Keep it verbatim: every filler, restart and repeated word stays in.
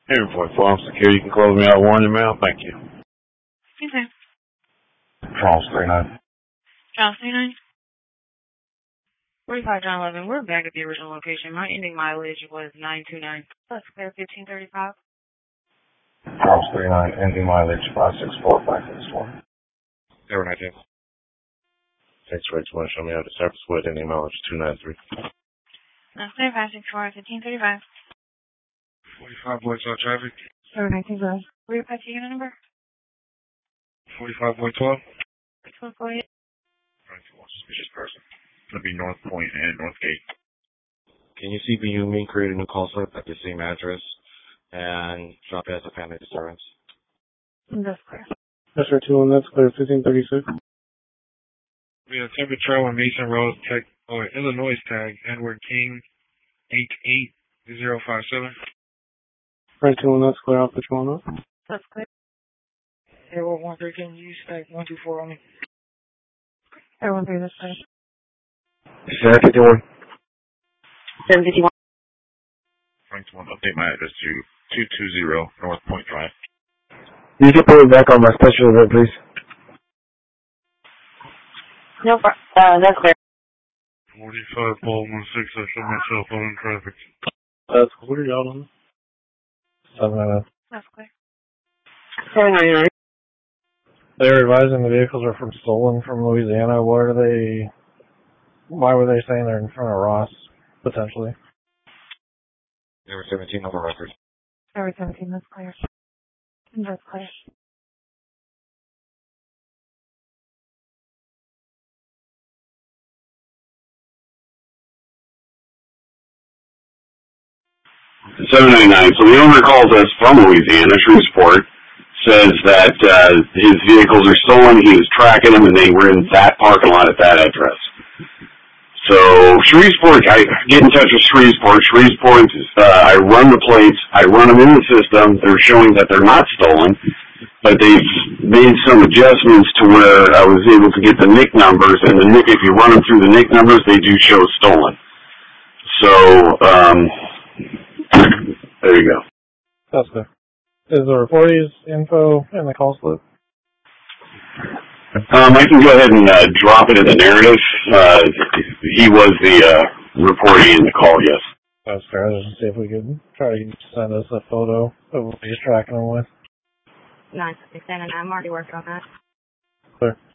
Airport Farm Security, you can close me out warning mail. Thank you. Okay. Charles three nine. Charles three nine. forty-five John eleven. We're back at the original location. My ending mileage was nine two nine. Let's clear fifteen thirty-five. Charles three nine, ending mileage five six four five six four. Zero nineteen. Thanks for explaining. Show me how to surface with ending mileage two nine three. Let's clear five six four fifteen thirty-five. forty-five Boyd twelve traffic. Zero nineteen zero. Where your patch unit number? forty-five Boyd twelve. twelve forty-eight. One suspicious person. It'll be North Point and North Gate. Can you see B U me create a new call slip at the same address and drop it as a family disturbance? That's clear. That's right, two one, that's clear, fifteen thirty-six. We have temperature on Mason Road, tech, oh, Illinois tag, Edward King, eight eight zero five seven. Right, two one, that's clear, I'll put you on up. That's clear. Airport one three, can you use tag one two four on me? Everyone three, this side. seven fifty-one. seven fifty-one. Frank one, update my address to two two zero North Point Drive. You can put it back on my special event, please. No, uh, that's clear. forty-five Baldwin six, I show myself out in traffic. That's clear, y'all on. seven nine nine. That's clear. seven ninety-nine. They're advising the vehicles are from stolen from Louisiana. What are they, why were they saying they're in front of Ross, potentially? There were seventeen over records. There were seventeen, that's clear. That's clear. seven ninety-nine. So the owner calls us from Louisiana, Shreveport, says that uh, his vehicles are stolen. He was tracking them, and they were in that parking lot at that address. So Shreveport, I get in touch with Shreveport. Shreveport, uh, I run the plates. I run them in the system. They're showing that they're not stolen, but they've made some adjustments to where I was able to get the N I C numbers, and the N I C, if you run them through the N I C numbers, they do show stolen. So, um... there you go. That's good. Is the reportee's info in the call slip? Um, I can go ahead and uh, drop it in the narrative. Uh, he was the uh, reportee in the call, yes. That's fair. I was just see if we could try to send us a photo of what he's tracking them with. Nice. I'm already working on that. Clear.